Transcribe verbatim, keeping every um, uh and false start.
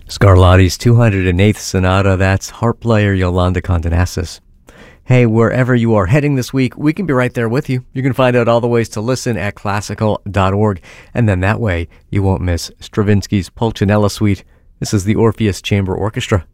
Scarlatti's two hundred eighth Sonata, that's harp player Yolanda Condonasis. Hey, wherever you are heading this week, we can be right there with you. You can find out all the ways to listen at classical dot org, and then that way you won't miss Stravinsky's Pulcinella Suite. This is the Orpheus Chamber Orchestra.